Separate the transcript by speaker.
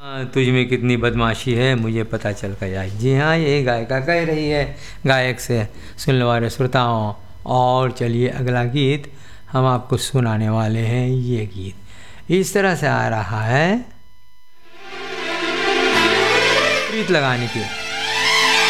Speaker 1: तुझ में कितनी बदमाशी है मुझे पता चल गया। जी हाँ, ये गायिका कह रही है गायक से। सुनने वाले श्रोताओं, और चलिए अगला गीत हम आपको सुनाने वाले हैं। ये गीत इस तरह से आ रहा है, प्रीत लगाने की।